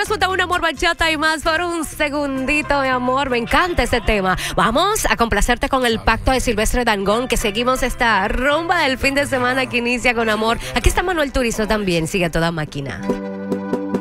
disfrutar un amor bachata y más por un segundito, mi amor. Me encanta este tema. Vamos a complacerte con el pacto de Silvestre Dangond, que seguimos esta rumba del fin de semana que inicia con amor. Aquí está Manuel Turizo también. Sigue a toda máquina.